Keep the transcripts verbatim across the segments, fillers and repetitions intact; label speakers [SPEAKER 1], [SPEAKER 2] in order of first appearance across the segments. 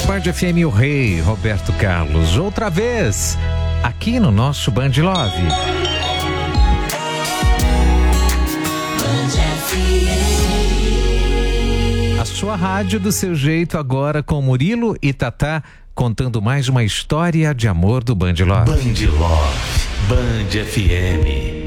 [SPEAKER 1] Band F M, o rei Roberto Carlos, outra vez aqui no nosso Band Love. A sua rádio do seu jeito, agora com Murilo e Tatá, contando mais uma história de amor do Band Love.
[SPEAKER 2] Band Love, Band F M.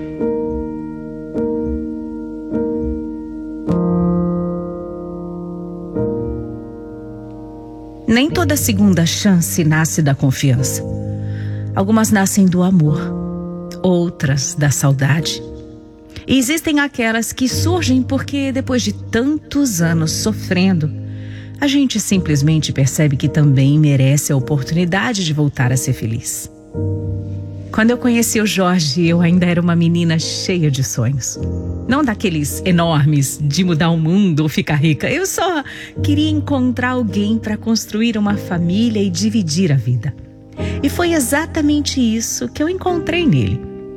[SPEAKER 3] Nem toda segunda chance nasce da confiança. Algumas nascem do amor, outras da saudade. E existem aquelas que surgem porque, depois de tantos anos sofrendo, a gente simplesmente percebe que também merece a oportunidade de voltar a ser feliz. Quando eu conheci o Jorge, eu ainda era uma menina cheia de sonhos. Não daqueles enormes de mudar o mundo ou ficar rica. Eu só queria encontrar alguém para construir uma família e dividir a vida. E foi exatamente isso que eu encontrei nele.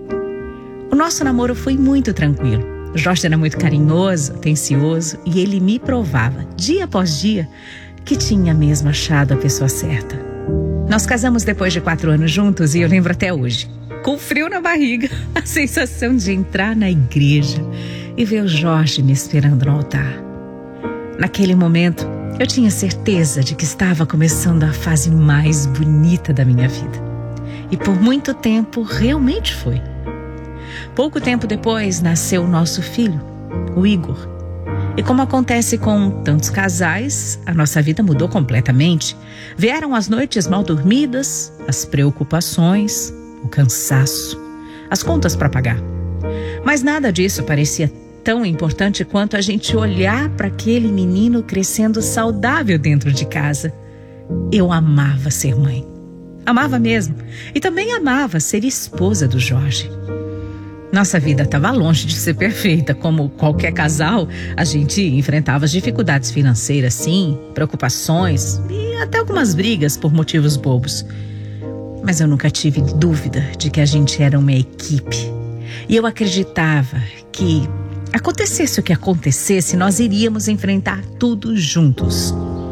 [SPEAKER 3] O nosso namoro foi muito tranquilo. O Jorge era muito carinhoso, atencioso, e ele me provava, dia após dia, que tinha mesmo achado a pessoa certa. Nós casamos depois de quatro anos juntos e eu lembro até hoje, com frio na barriga, a sensação de entrar na igreja e ver o Jorge me esperando no altar. Naquele momento, eu tinha certeza de que estava começando a fase mais bonita da minha vida. E por muito tempo, realmente foi. Pouco tempo depois, nasceu o nosso filho, o Igor. E como acontece com tantos casais, a nossa vida mudou completamente. Vieram as noites mal dormidas, as preocupações, o cansaço, as contas para pagar. Mas nada disso parecia tão importante quanto a gente olhar para aquele menino crescendo saudável dentro de casa. Eu amava ser mãe. Amava mesmo. E também amava ser esposa do Jorge. Nossa vida estava longe de ser perfeita. Como qualquer casal, a gente enfrentava as dificuldades financeiras, sim, preocupações e até algumas brigas por motivos bobos. Mas eu nunca tive dúvida de que a gente era uma equipe. E eu acreditava que, acontecesse o que acontecesse, nós iríamos enfrentar tudo juntos.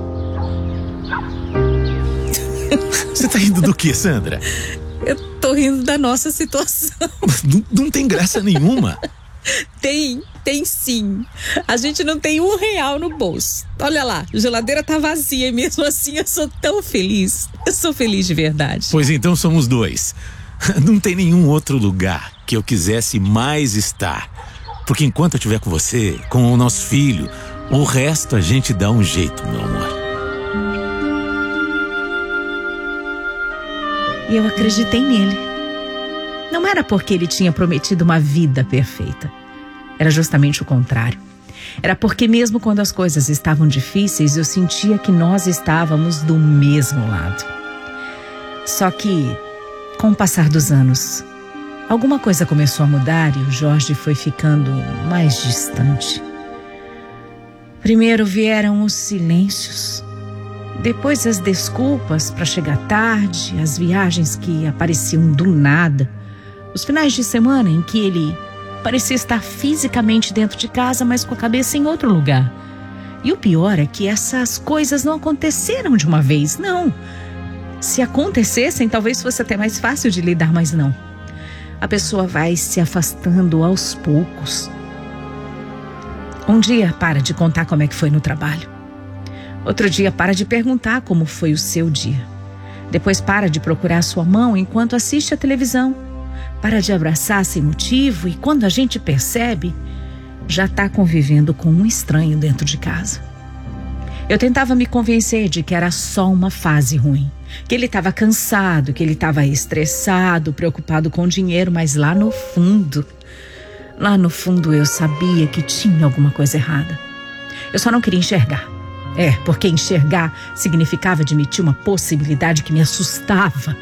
[SPEAKER 2] Você tá rindo do que, Sandra?
[SPEAKER 3] Eu tô rindo da nossa situação.
[SPEAKER 2] Não, não tem graça nenhuma.
[SPEAKER 3] Tem, tem sim. A gente não tem um real no bolso. Olha lá, a geladeira tá vazia e mesmo assim eu sou tão feliz. Eu sou feliz de verdade.
[SPEAKER 2] Pois então somos dois. Não tem nenhum outro lugar que eu quisesse mais estar. Porque enquanto eu estiver com você, com o nosso filho, o resto a gente dá um jeito, meu amor.
[SPEAKER 3] E eu acreditei nele. Não era porque ele tinha prometido uma vida perfeita. Era justamente o contrário. Era porque mesmo quando as coisas estavam difíceis, eu sentia que nós estávamos do mesmo lado. Só que, com o passar dos anos, alguma coisa começou a mudar e o Jorge foi ficando mais distante. Primeiro vieram os silêncios. Depois as desculpas para chegar tarde, as viagens que apareciam do nada, os finais de semana em que ele parecia estar fisicamente dentro de casa, mas com a cabeça em outro lugar. E o pior é que essas coisas não aconteceram de uma vez, não. Se acontecessem, talvez fosse até mais fácil de lidar, mas não. A pessoa vai se afastando aos poucos. Um dia para de contar como é que foi no trabalho. Outro dia para de perguntar como foi o seu dia. Depois para de procurar sua mão enquanto assiste a televisão. Para de abraçar sem motivo e quando a gente percebe, já está convivendo com um estranho dentro de casa. Eu tentava me convencer de que era só uma fase ruim. Que ele estava cansado, que ele estava estressado, preocupado com dinheiro, mas lá no fundo, lá no fundo eu sabia que tinha alguma coisa errada. Eu só não queria enxergar. É, porque enxergar significava admitir uma possibilidade que me assustava.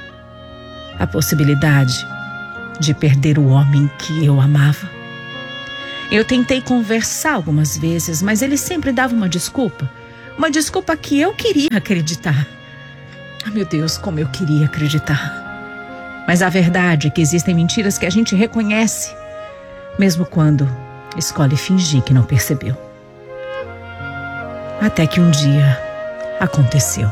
[SPEAKER 3] A possibilidade de perder o homem que eu amava. Eu tentei conversar algumas vezes, mas ele sempre dava uma desculpa. Uma desculpa que eu queria acreditar. Ah, meu Deus, como eu queria acreditar. Mas a verdade é que existem mentiras que a gente reconhece, mesmo quando escolhe fingir que não percebeu. Até que um dia, aconteceu.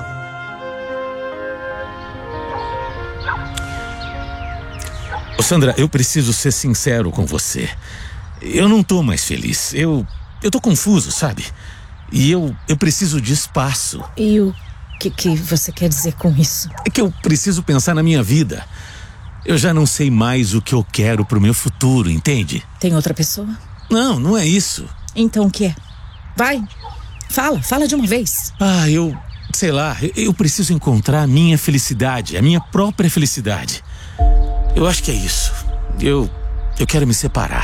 [SPEAKER 2] Ô Sandra, eu preciso ser sincero com você. Eu não tô mais feliz. Eu, eu tô confuso, sabe? E eu, eu preciso de espaço.
[SPEAKER 3] E o que, que você quer dizer com isso?
[SPEAKER 2] É que eu preciso pensar na minha vida. Eu já não sei mais o que eu quero pro meu futuro, entende?
[SPEAKER 3] Tem outra pessoa?
[SPEAKER 2] Não, não é isso.
[SPEAKER 3] Então o que é? Vai, fala, fala de uma vez.
[SPEAKER 2] Ah, eu, sei lá, eu, eu preciso encontrar a minha felicidade, a minha própria felicidade. Eu acho que é isso. Eu, eu quero me separar.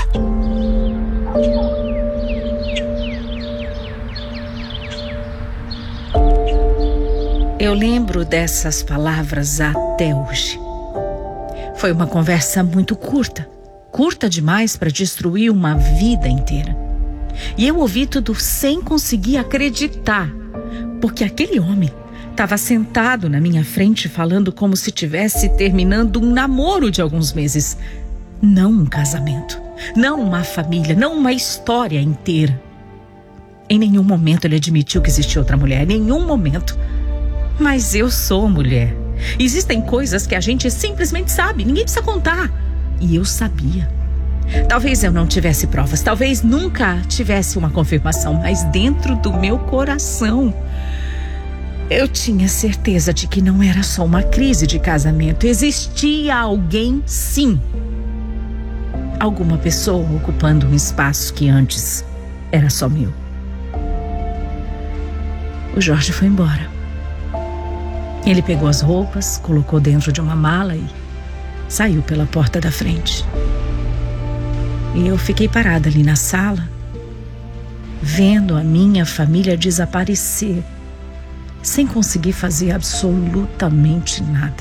[SPEAKER 3] Eu lembro dessas palavras até hoje. Foi uma conversa muito curta. Curta demais para destruir uma vida inteira. E eu ouvi tudo sem conseguir acreditar. Porque aquele homem estava sentado na minha frente falando como se estivesse terminando um namoro de alguns meses. Não um casamento. Não uma família. Não uma história inteira. Em nenhum momento ele admitiu que existia outra mulher. Em nenhum momento. Mas eu sou mulher. Existem coisas que a gente simplesmente sabe. Ninguém precisa contar. E eu sabia. Talvez eu não tivesse provas. Talvez nunca tivesse uma confirmação. Mas dentro do meu coração, eu tinha certeza de que não era só uma crise de casamento. Existia alguém, sim. Alguma pessoa ocupando um espaço que antes era só meu. O Jorge foi embora. Ele pegou as roupas, colocou dentro de uma mala e saiu pela porta da frente. E eu fiquei parada ali na sala, vendo a minha família desaparecer, sem conseguir fazer absolutamente nada.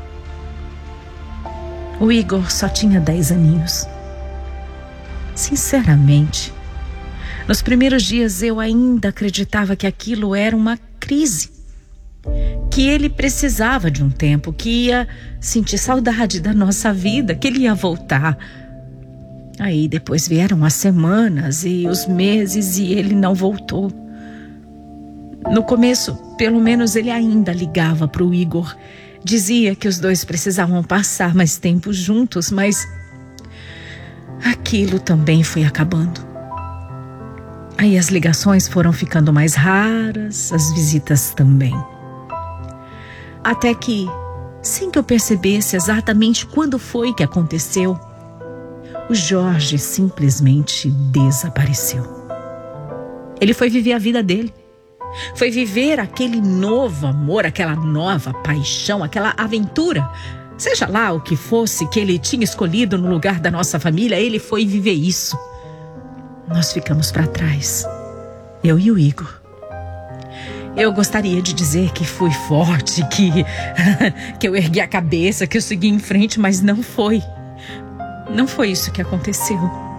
[SPEAKER 3] O Igor só tinha dez aninhos. Sinceramente, nos primeiros dias eu ainda acreditava que aquilo era uma crise. Que ele precisava de um tempo, que ia sentir saudade da nossa vida, que ele ia voltar. Aí depois vieram as semanas e os meses e ele não voltou. No começo, pelo menos ele ainda ligava para o Igor. Dizia que os dois precisavam passar mais tempo juntos, mas aquilo também foi acabando. Aí as ligações foram ficando mais raras, as visitas também. Até que, sem que eu percebesse exatamente quando foi que aconteceu, o Jorge simplesmente desapareceu. Ele foi viver a vida dele. Foi viver aquele novo amor, aquela nova paixão, aquela aventura. Seja lá o que fosse que ele tinha escolhido no lugar da nossa família, ele foi viver isso. Nós ficamos para trás, eu e o Igor. Eu gostaria de dizer que fui forte, que, que eu ergui a cabeça, que eu segui em frente, mas não foi. Não foi isso que aconteceu.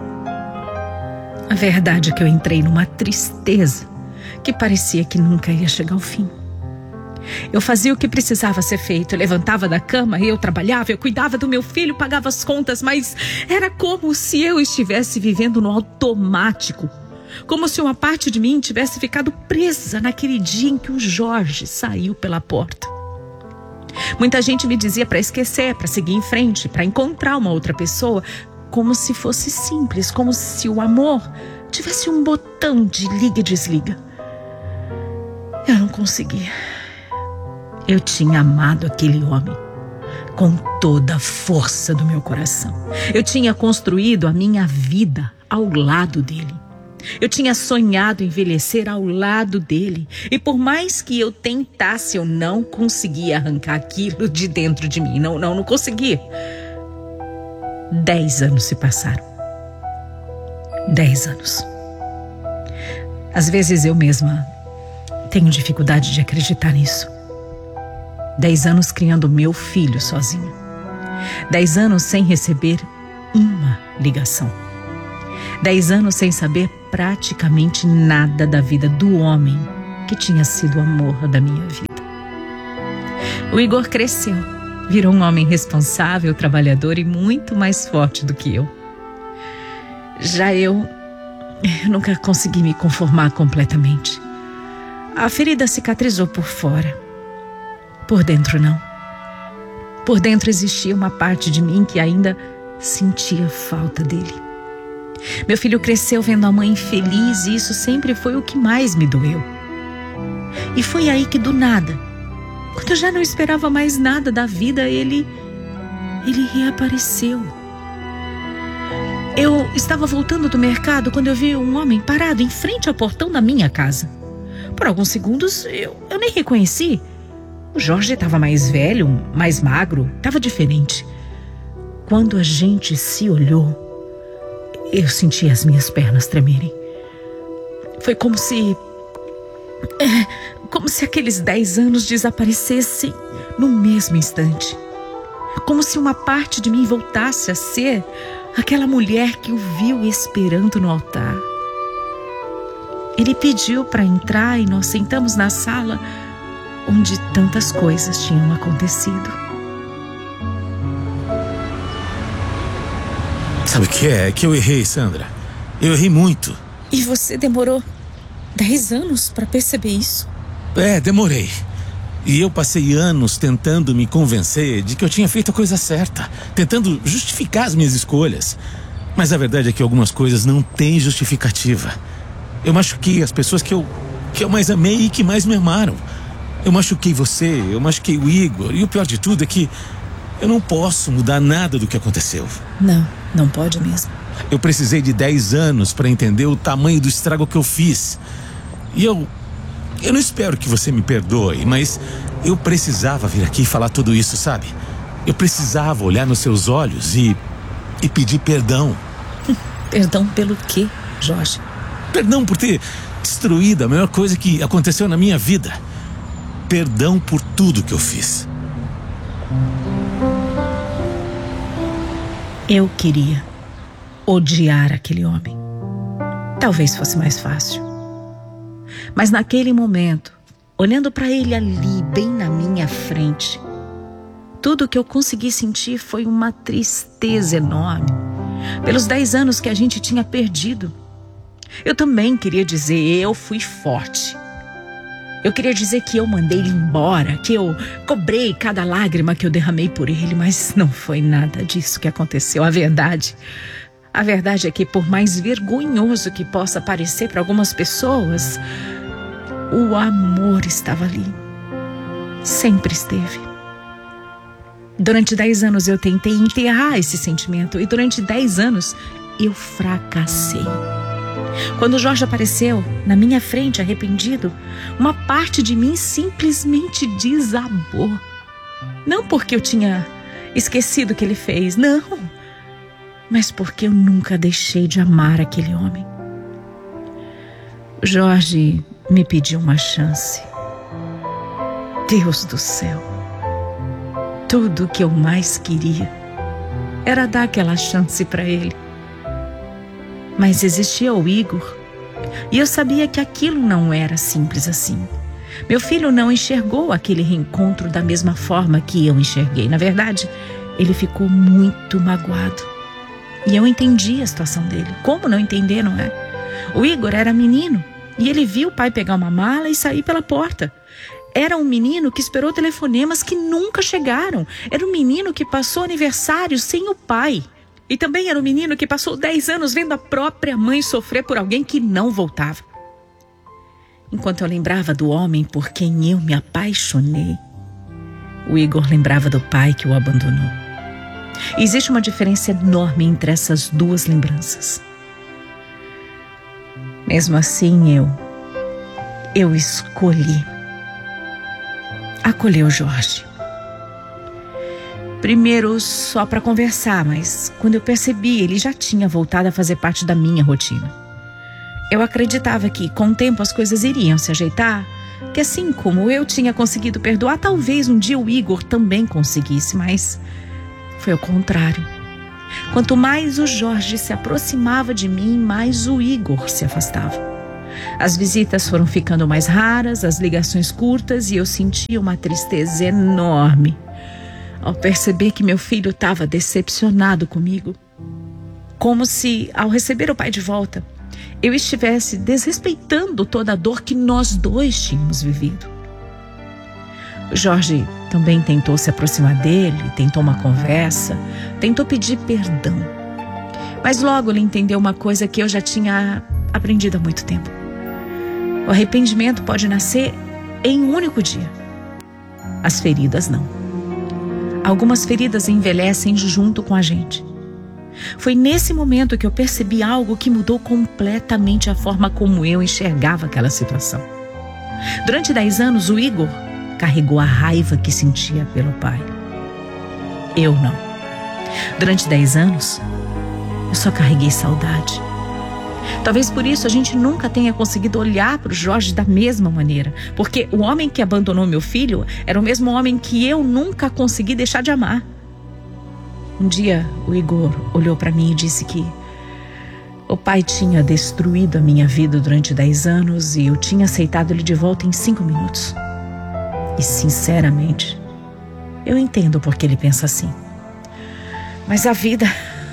[SPEAKER 3] A verdade é que eu entrei numa tristeza que parecia que nunca ia chegar ao fim. Eu fazia o que precisava ser feito. Eu levantava da cama, eu trabalhava, eu cuidava do meu filho, pagava as contas, mas era como se eu estivesse vivendo no automático. Como se uma parte de mim tivesse ficado presa naquele dia em que o Jorge saiu pela porta. Muita gente me dizia para esquecer, para seguir em frente, para encontrar uma outra pessoa, como se fosse simples, como se o amor tivesse um botão de liga e desliga. Eu não conseguia. Eu tinha amado aquele homem com toda a força do meu coração. Eu tinha construído a minha vida ao lado dele. Eu tinha sonhado envelhecer ao lado dele. E por mais que eu tentasse, eu não conseguia arrancar aquilo de dentro de mim. Não, não, não conseguia. Dez anos se passaram. Dez anos. Às vezes eu mesma tenho dificuldade de acreditar nisso. Dez anos criando meu filho sozinha. Dez anos sem receber uma ligação. Dez anos sem saber praticamente nada da vida do homem que tinha sido o amor da minha vida. O Igor cresceu, virou um homem responsável, trabalhador e muito mais forte do que eu. Já eu, eu nunca consegui me conformar completamente. A ferida cicatrizou por fora. Por dentro, não. Por dentro existia uma parte de mim que ainda sentia falta dele. Meu filho cresceu vendo a mãe feliz e isso sempre foi o que mais me doeu. E foi aí que do nada, quando eu já não esperava mais nada da vida, ele, ele reapareceu. Eu estava voltando do mercado quando eu vi um homem parado em frente ao portão da minha casa. Por alguns segundos eu, eu nem reconheci. O Jorge estava mais velho, mais magro, estava diferente. Quando a gente se olhou, eu senti as minhas pernas tremerem. Foi como se... É, como se aqueles dez anos desaparecessem no mesmo instante. Como se uma parte de mim voltasse a ser aquela mulher que o viu esperando no altar. Ele pediu para entrar e nós sentamos na sala onde tantas coisas tinham acontecido.
[SPEAKER 2] Sabe o que é? É que eu errei, Sandra. Eu errei muito.
[SPEAKER 3] E você demorou dez anos para perceber isso?
[SPEAKER 2] É, demorei. E eu passei anos tentando me convencer de que eu tinha feito a coisa certa, tentando justificar as minhas escolhas. Mas a verdade é que algumas coisas não têm justificativa. Eu machuquei as pessoas que eu, que eu mais amei e que mais me amaram. Eu machuquei você, eu machuquei o Igor. E o pior de tudo é que eu não posso mudar nada do que aconteceu.
[SPEAKER 3] Não, não pode mesmo.
[SPEAKER 2] Eu precisei de dez anos para entender o tamanho do estrago que eu fiz. E eu... Eu não espero que você me perdoe, mas eu precisava vir aqui e falar tudo isso, sabe? Eu precisava olhar nos seus olhos e... e pedir perdão.
[SPEAKER 3] Perdão pelo quê, Jorge?
[SPEAKER 2] Perdão por ter destruído a melhor coisa que aconteceu na minha vida. Perdão por tudo que eu fiz.
[SPEAKER 3] Eu queria odiar aquele homem. Talvez fosse mais fácil. Mas naquele momento, olhando para ele ali, bem na minha frente, tudo que eu consegui sentir foi uma tristeza enorme pelos dez anos que a gente tinha perdido. Eu também queria dizer, eu fui forte. Eu queria dizer que eu mandei ele embora, que eu cobrei cada lágrima que eu derramei por ele, mas não foi nada disso que aconteceu. A verdade, a verdade é que por mais vergonhoso que possa parecer para algumas pessoas, o amor estava ali. Sempre esteve. Durante dez anos eu tentei enterrar esse sentimento e durante dez anos eu fracassei. Quando o Jorge apareceu na minha frente arrependido, uma parte de mim simplesmente desabou. Não porque eu tinha esquecido o que ele fez, não. Mas porque eu nunca deixei de amar aquele homem. Jorge me pediu uma chance. Deus do céu. Tudo o que eu mais queria era dar aquela chance para ele. Mas existia o Igor, e eu sabia que aquilo não era simples assim. Meu filho não enxergou aquele reencontro da mesma forma que eu enxerguei. Na verdade, ele ficou muito magoado. E eu entendi a situação dele. Como não entender, não é? O Igor era menino, e ele viu o pai pegar uma mala e sair pela porta. Era um menino que esperou telefonemas que nunca chegaram. Era um menino que passou aniversário sem o pai. E também era um menino que passou dez anos vendo a própria mãe sofrer por alguém que não voltava. Enquanto eu lembrava do homem por quem eu me apaixonei, o Igor lembrava do pai que o abandonou. E existe uma diferença enorme entre essas duas lembranças. Mesmo assim, eu, eu escolhi acolher o Jorge. Primeiro só para conversar, mas quando eu percebi, ele já tinha voltado a fazer parte da minha rotina. Eu acreditava que, com o tempo, as coisas iriam se ajeitar, que assim como eu tinha conseguido perdoar, talvez um dia o Igor também conseguisse, mas foi ao contrário. Quanto mais o Jorge se aproximava de mim, mais o Igor se afastava. As visitas foram ficando mais raras, as ligações curtas, e eu sentia uma tristeza enorme ao perceber que meu filho estava decepcionado comigo. Como se, ao receber o pai de volta, eu estivesse desrespeitando toda a dor que nós dois tínhamos vivido. O Jorge também tentou se aproximar dele, tentou uma conversa, tentou pedir perdão. Mas logo ele entendeu uma coisa que eu já tinha aprendido há muito tempo. O arrependimento pode nascer em um único dia. As feridas não. Algumas feridas envelhecem junto com a gente. Foi nesse momento que eu percebi algo que mudou completamente a forma como eu enxergava aquela situação. Durante dez anos, o Igor carregou a raiva que sentia pelo pai. Eu não. Durante dez anos, eu só carreguei saudade. Talvez por isso a gente nunca tenha conseguido olhar para o Jorge da mesma maneira. Porque o homem que abandonou meu filho era o mesmo homem que eu nunca consegui deixar de amar. Um dia, o Igor olhou para mim e disse que o pai tinha destruído a minha vida durante dez anos e eu tinha aceitado ele de volta em cinco minutos. E, sinceramente, eu entendo por que ele pensa assim. Mas a vida...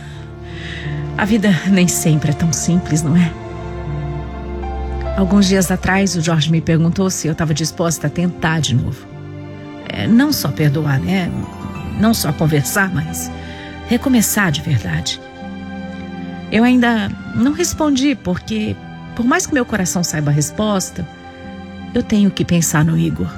[SPEAKER 3] A vida nem sempre é tão simples, não é? Alguns dias atrás, o Jorge me perguntou se eu estava disposta a tentar de novo. É, não só perdoar, né? Não só conversar, mas recomeçar de verdade. Eu ainda não respondi porque, por mais que meu coração saiba a resposta, eu tenho que pensar no Igor.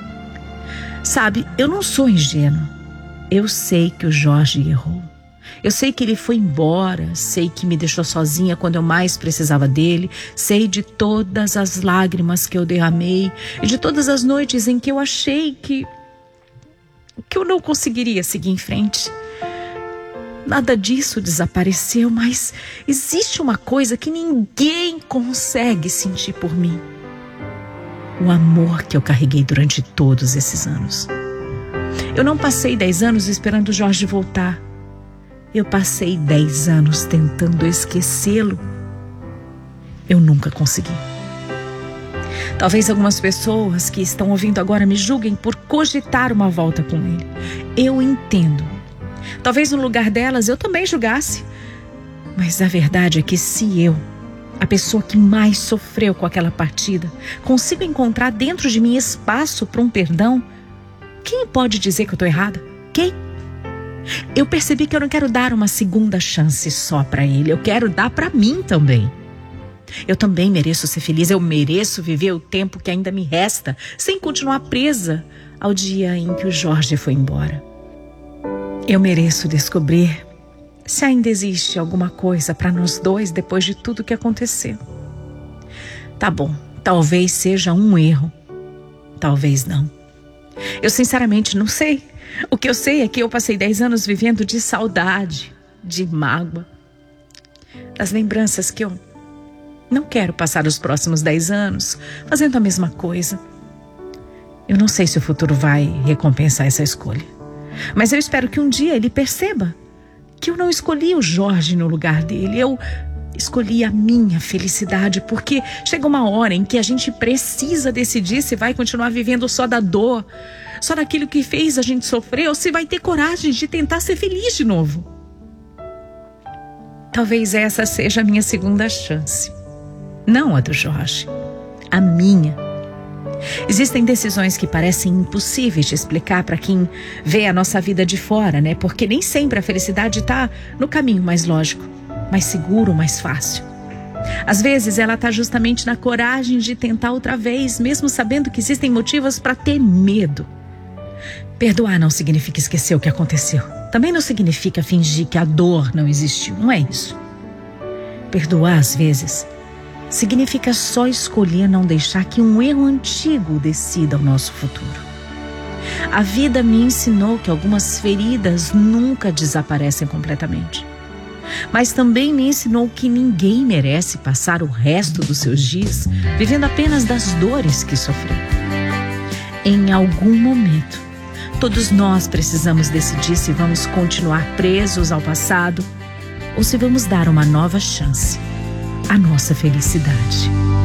[SPEAKER 3] Sabe, eu não sou ingênua. Eu sei que o Jorge errou. Eu sei que ele foi embora, sei que me deixou sozinha quando eu mais precisava dele, sei de todas as lágrimas que eu derramei e de todas as noites em que eu achei que, que eu não conseguiria seguir em frente. Nada disso desapareceu, mas existe uma coisa que ninguém consegue sentir por mim. O amor que eu carreguei durante todos esses anos. Eu não passei dez anos esperando o Jorge voltar. Eu passei dez anos tentando esquecê-lo. Eu nunca consegui. Talvez algumas pessoas que estão ouvindo agora me julguem por cogitar uma volta com ele. Eu entendo. Talvez no lugar delas eu também julgasse. Mas a verdade é que se eu, a pessoa que mais sofreu com aquela partida, consigo encontrar dentro de mim espaço para um perdão, quem pode dizer que eu estou errada? Quem? Eu percebi que eu não quero dar uma segunda chance só para ele. Eu quero dar para mim também. Eu também mereço ser feliz. Eu mereço viver o tempo que ainda me resta, sem continuar presa ao dia em que o Jorge foi embora. Eu mereço descobrir se ainda existe alguma coisa para nós dois depois de tudo que aconteceu. Tá bom, talvez seja um erro. Talvez não. Eu sinceramente não sei. O que eu sei é que eu passei dez anos vivendo de saudade, de mágoa. Das lembranças que eu não quero passar os próximos dez anos fazendo a mesma coisa. Eu não sei se o futuro vai recompensar essa escolha. Mas eu espero que um dia ele perceba que eu não escolhi o Jorge no lugar dele. Eu escolhi a minha felicidade, porque chega uma hora em que a gente precisa decidir se vai continuar vivendo só da dor, só daquilo que fez a gente sofrer, ou se vai ter coragem de tentar ser feliz de novo. Talvez essa seja a minha segunda chance. Não a do Jorge, a minha. Existem decisões que parecem impossíveis de explicar para quem vê a nossa vida de fora, né? Porque nem sempre a felicidade está no caminho mais lógico, mais seguro, mais fácil. Às vezes ela está justamente na coragem de tentar outra vez, mesmo sabendo que existem motivos para ter medo. Perdoar não significa esquecer o que aconteceu. Também não significa fingir que a dor não existiu, não é isso. Perdoar, às vezes, significa só escolher não deixar que um erro antigo decida o nosso futuro. A vida me ensinou que algumas feridas nunca desaparecem completamente. Mas também me ensinou que ninguém merece passar o resto dos seus dias vivendo apenas das dores que sofreu. Em algum momento, todos nós precisamos decidir se vamos continuar presos ao passado ou se vamos dar uma nova chance à nossa felicidade.